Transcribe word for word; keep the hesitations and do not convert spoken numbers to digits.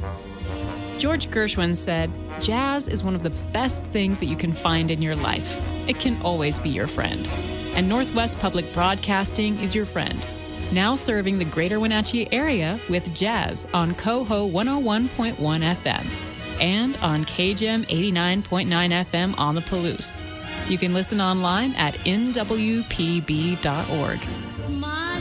George Gershwin said, "Jazz is one of the best things that you can find in your life. It can always be your friend." And Northwest Public Broadcasting is your friend. Now serving the greater Wenatchee area with jazz on Coho one oh one point one F M and on K G M eighty-nine point nine F M on the Palouse. You can listen online at N W P B dot org.